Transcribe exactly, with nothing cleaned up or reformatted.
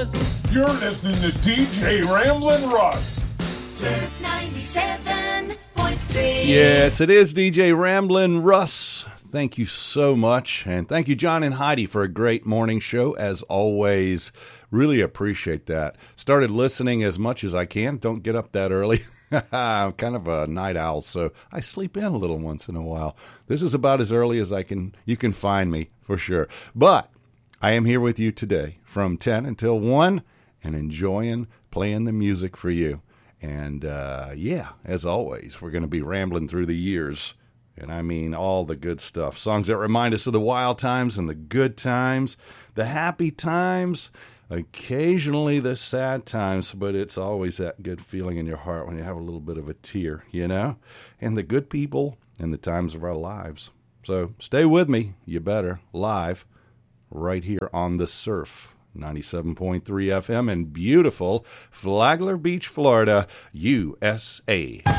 Russ. You're listening to D J Ramblin' Russ. Surf ninety-seven point three. Yes, it is D J Ramblin' Russ. Thank you so much. And thank you, John and Heidi, for a great morning show, as always. Really appreciate that. Started listening as much as I can. Don't get up that early. I'm kind of a night owl, so I sleep in a little once in a while. This is about as early as I can. You can find me, for sure. But I am here with you today from ten until one and enjoying playing the music for you. And, uh, yeah, as always, we're going to be rambling through the years. And I mean all the good stuff. Songs that remind us of the wild times and the good times, the happy times, occasionally the sad times, but it's always that good feeling in your heart when you have a little bit of a tear, you know? And the good people and the times of our lives. So stay with me, you better, live, right here on the Surf. ninety-seven point three F M in beautiful Flagler Beach, Florida, U S A.